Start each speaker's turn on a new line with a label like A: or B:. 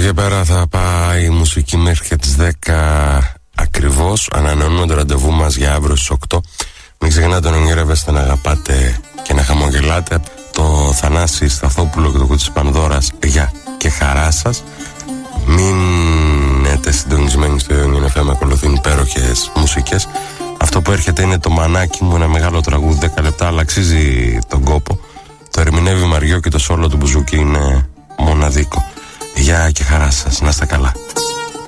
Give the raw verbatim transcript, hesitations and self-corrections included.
A: εδώ πέρα θα πάει η μουσική μέχρι και τις δέκα ακριβώς. Ανανεώνουμε το ραντεβού μας για αύριο στις οκτώ. Μην ξεχνάτε τον ονειρεύεστε να αγαπάτε και να χαμογελάτε. Το Θανάση Σταθόπουλο και το Κουτσής Πανδώρας για και χαρά σας. Μείνετε συντονισμένοι στο Ιόνιο εφ εμ, ακολουθούν υπέροχες μουσικές. Αυτό που έρχεται είναι το Μανάκι μου, ένα μεγάλο τραγούδι, δέκα λεπτά, αλλά αξίζει τον κόπο. Το ερμηνεύει Μαριό και το σόλο του Μπουζούκι είναι μοναδικό. Γεια και χαρά σας, να είστε καλά.